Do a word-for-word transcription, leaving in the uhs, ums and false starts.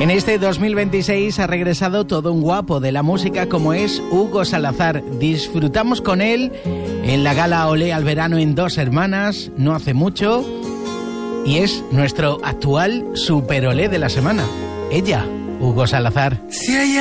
En este dos mil veintiséis ha regresado todo un guapo de la música como es Hugo Salazar. Disfrutamos con él en la gala Olé al Verano en Dos Hermanas, no hace mucho, y es nuestro actual super olé de la semana. Ella, Hugo Salazar. Si ella